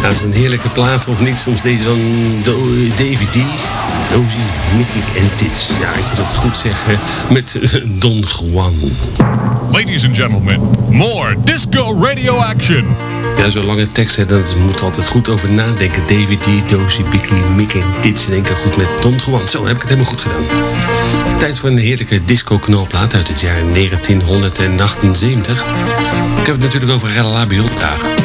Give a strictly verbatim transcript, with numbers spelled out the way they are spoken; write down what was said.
dat is een heerlijke plaat, of niet? Soms deze van Do- Davy D, Dozy, Mickey en Tits. Ja, ik moet het goed zeggen, met Don Juan. Ladies and gentlemen, more disco radio action. Ja, zo'n lange tekst, hè, dat moet altijd goed over nadenken. Davy D, Dozy, Mickey, Mickey en Tits in één keer goed met Don Juan. Zo, heb ik het helemaal goed gedaan. Tijd voor een heerlijke disco-knalplaat uit het jaar negentien achtenzeventig. Ik heb het natuurlijk over Relabion. Ja,